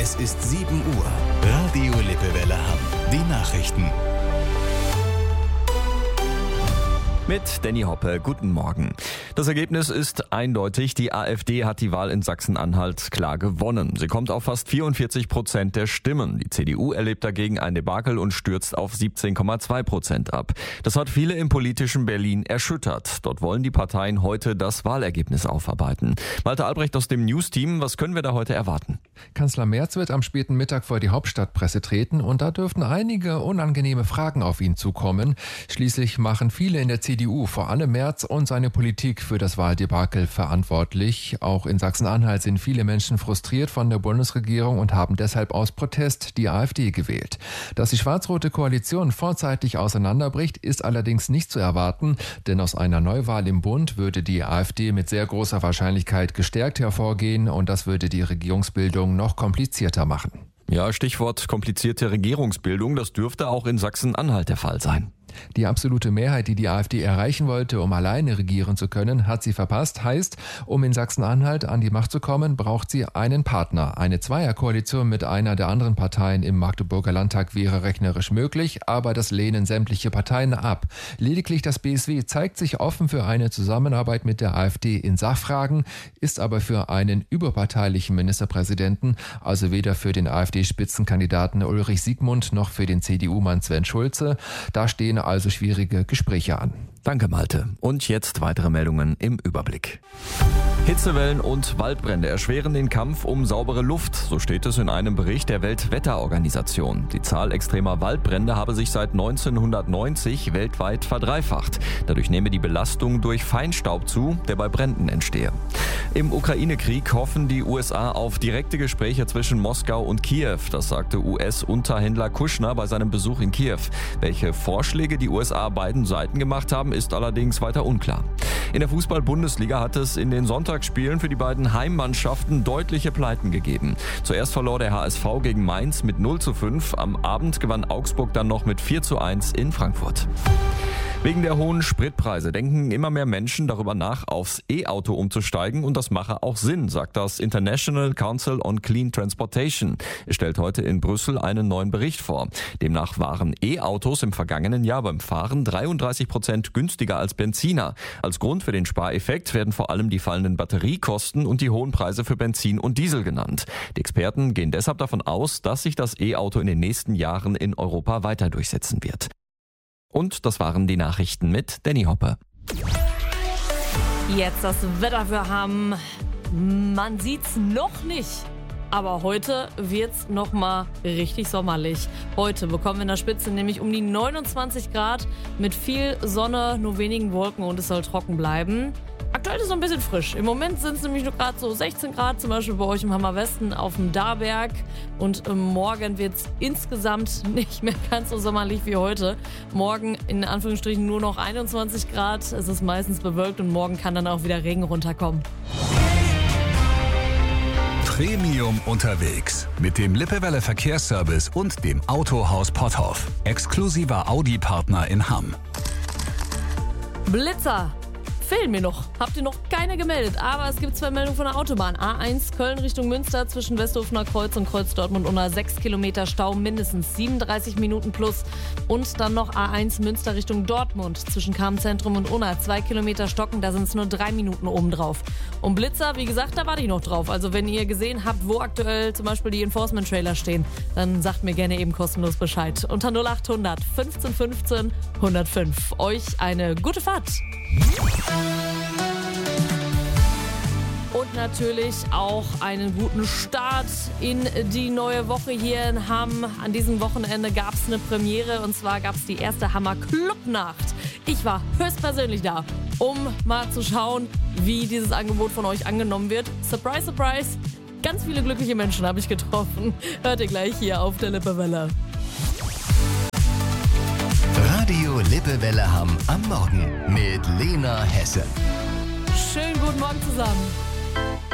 Es ist 7 Uhr. Radio Lippewelle Hamm. Die Nachrichten. Mit Danny Hoppe, guten Morgen. Das Ergebnis ist eindeutig. Die AfD hat die Wahl in Sachsen-Anhalt klar gewonnen. Sie kommt auf fast 44% der Stimmen. Die CDU erlebt dagegen ein Debakel und stürzt auf 17,2% ab. Das hat viele im politischen Berlin erschüttert. Dort wollen die Parteien heute das Wahlergebnis aufarbeiten. Malte Albrecht aus dem News-Team, was können wir da heute erwarten? Kanzler Merz wird am späten Mittag vor die Hauptstadtpresse treten und da dürften einige unangenehme Fragen auf ihn zukommen. Schließlich machen viele in der CDU, vor allem Merz und seine Politik, für das Wahldebakel verantwortlich. Auch in Sachsen-Anhalt sind viele Menschen frustriert von der Bundesregierung und haben deshalb aus Protest die AfD gewählt. Dass die schwarz-rote Koalition vorzeitig auseinanderbricht, ist allerdings nicht zu erwarten, denn aus einer Neuwahl im Bund würde die AfD mit sehr großer Wahrscheinlichkeit gestärkt hervorgehen und das würde die Regierungsbildung noch komplizierter machen. Ja, Stichwort komplizierte Regierungsbildung, das dürfte auch in Sachsen-Anhalt der Fall sein. Die absolute Mehrheit, die die AfD erreichen wollte, um alleine regieren zu können, hat sie verpasst. Heißt, um in Sachsen-Anhalt an die Macht zu kommen, braucht sie einen Partner. Eine Zweierkoalition mit einer der anderen Parteien im Magdeburger Landtag wäre rechnerisch möglich, aber das lehnen sämtliche Parteien ab. Lediglich das BSW zeigt sich offen für eine Zusammenarbeit mit der AfD in Sachfragen, ist aber für einen überparteilichen Ministerpräsidenten, also weder für den AfD-Spitzenkandidaten Ulrich Siegmund noch für den CDU-Mann Sven Schulze. Da stehen also schwierige Gespräche an. Danke, Malte. Und jetzt weitere Meldungen im Überblick. Hitzewellen und Waldbrände erschweren den Kampf um saubere Luft, so steht es in einem Bericht der Weltwetterorganisation. Die Zahl extremer Waldbrände habe sich seit 1990 weltweit verdreifacht. Dadurch nehme die Belastung durch Feinstaub zu, der bei Bränden entstehe. Im Ukraine-Krieg hoffen die USA auf direkte Gespräche zwischen Moskau und Kiew. Das sagte US-Unterhändler Kushner bei seinem Besuch in Kiew. Welche Vorschläge die USA beiden Seiten gemacht haben, ist allerdings weiter unklar. In der Fußball-Bundesliga hat es in den Sonntagsspielen für die beiden Heimmannschaften deutliche Pleiten gegeben. Zuerst verlor der HSV gegen Mainz mit 0:5. Am Abend gewann Augsburg dann noch mit 4:1 in Frankfurt. Wegen der hohen Spritpreise denken immer mehr Menschen darüber nach, aufs E-Auto umzusteigen und das mache auch Sinn, sagt das International Council on Clean Transportation. Es stellt heute in Brüssel einen neuen Bericht vor. Demnach waren E-Autos im vergangenen Jahr beim Fahren 33% günstiger als Benziner. Als Grund für den Spareffekt werden vor allem die fallenden Batteriekosten und die hohen Preise für Benzin und Diesel genannt. Die Experten gehen deshalb davon aus, dass sich das E-Auto in den nächsten Jahren in Europa weiter durchsetzen wird. Und das waren die Nachrichten mit Danny Hoppe. Jetzt das Wetter für Hamm. Man sieht's noch nicht. Aber heute wird's nochmal richtig sommerlich. Heute bekommen wir in der Spitze nämlich um die 29 Grad mit viel Sonne, nur wenigen Wolken und es soll trocken bleiben. Aktuell ist es noch ein bisschen frisch. Im Moment sind es nämlich nur gerade so 16 Grad, zum Beispiel bei euch im Hammerwesten auf dem Darberg. Und morgen wird es insgesamt nicht mehr ganz so sommerlich wie heute. Morgen in Anführungsstrichen nur noch 21 Grad. Es ist meistens bewölkt und morgen kann dann auch wieder Regen runterkommen. Premium unterwegs mit dem Lippewelle Verkehrsservice und dem Autohaus Potthoff. Exklusiver Audi-Partner in Hamm. Blitzer fehlen mir noch. Habt ihr noch keine gemeldet? Aber es gibt 2 Meldungen von der Autobahn. A1 Köln Richtung Münster zwischen Westhofener Kreuz und Kreuz Dortmund unter 6 Kilometer Stau, mindestens 37 Minuten plus. Und dann noch A1 Münster Richtung Dortmund zwischen Karmzentrum und Unna 2 Kilometer Stocken, da sind es nur 3 Minuten obendrauf. Und Blitzer, wie gesagt, da warte ich noch drauf. Also wenn ihr gesehen habt, wo aktuell zum Beispiel die Enforcement-Trailer stehen, dann sagt mir gerne eben kostenlos Bescheid. Unter 0800 15 15 105. Euch eine gute Fahrt. Und natürlich auch einen guten Start in die neue Woche hier in Hamm. An diesem Wochenende gab es eine Premiere und zwar gab es die erste Hammer Clubnacht. Ich war höchstpersönlich da, um mal zu schauen, wie dieses Angebot von euch angenommen wird. Surprise, surprise, ganz viele glückliche Menschen habe ich getroffen. Hört ihr gleich hier auf der Lippewelle. Radio Lippewelle Hamm am Morgen mit Lena Hesse. Schönen guten Morgen zusammen.